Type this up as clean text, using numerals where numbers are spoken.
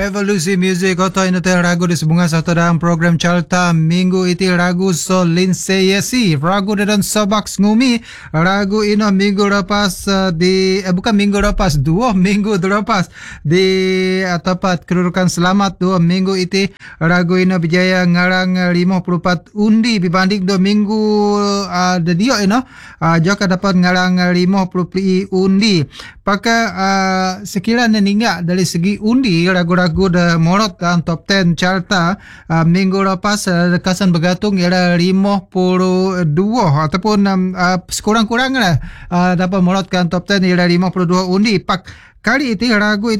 Evolusi Music Kota ini teh ragu di sebunga satu dalam program Carta minggu itu ragu so Lindsay Yesi ragu dan Sobaks Ngumi ragu ini minggu lepas bukan minggu lepas 2 minggu lepas di tempat kedudukan selamat 2 minggu itu ragu ini berjaya ngarang 54 undi dibanding 2 minggu dia ini juga dapat ngarang 50 undi pakai sekiranya ninggal dari segi undi ragu-ragu de morot dalam top 10 Carta minggu lepas dekasan bergantung ialah 52 ataupun sekurang-kurangnya dapat morotkan top 10 ialah 52 undi. Kali itu ragu itu